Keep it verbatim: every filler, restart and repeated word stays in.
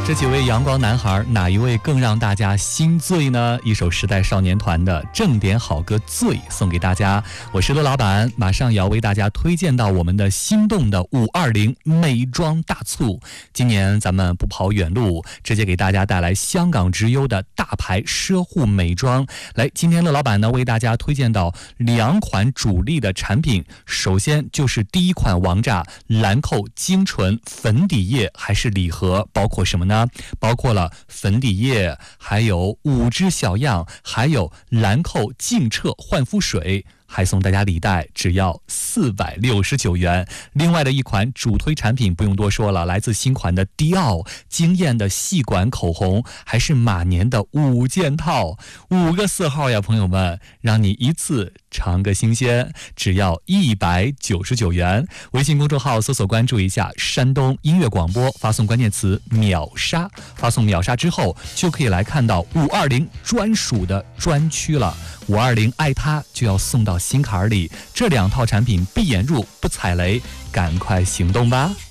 这几位阳光男孩，哪一位更让大家心醉呢？一首时代少年团的正点好歌《醉》送给大家。我是乐老板，马上也要为大家推荐到我们的心动的五二零美妆大促。今年咱们不跑远路，直接给大家带来香港直邮的大牌奢护美妆。来，今天乐老板呢为大家推荐到两款主力的产品。首先就是第一款王炸兰蔻精纯粉底液还是礼盒，包括什么呢？包括了粉底液，还有五支小样，还有兰蔻净澈焕肤水，还送大家礼袋，只要四百六十九元。另外的一款主推产品不用多说了，来自新款的迪奥惊艳的细管口红，还是马年的五件套，五个色号呀，朋友们，让你一次尝个新鲜，只要一百九十九元。微信公众号搜索关注一下山东音乐广播，发送关键词秒杀，发送秒杀之后就可以来看到五二零专属的专区了。五二零爱它就要送到心坎里，这两套产品闭眼入不踩雷，赶快行动吧。